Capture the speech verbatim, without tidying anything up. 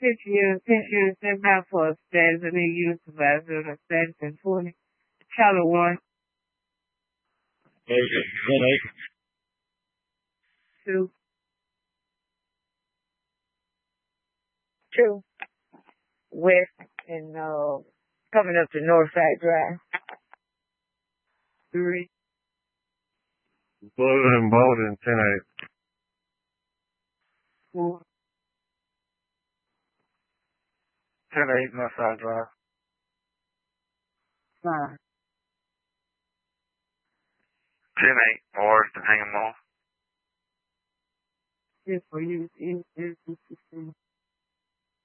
Six years, ten years, seven half for status and then youth supervisor of status and forty. Charlie one, Okay. ten eight. two, Two. West and uh, coming up to Northside Drive. three, Bowden and Bowden, ten eight. four, ten eight, Northside Drive. five, ten eight, Morris and Hingham Mall. six for youth, in, in,